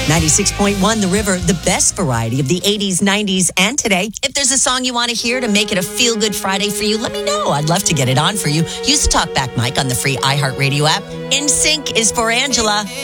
96.1 The River, the best variety of the 80s, 90s, and today. If there's a song you want to hear to make it a feel-good Friday for you, let me know. I'd love to get it on for you. Use the Talkback mic on the free iHeartRadio app. In Sync is for Angela.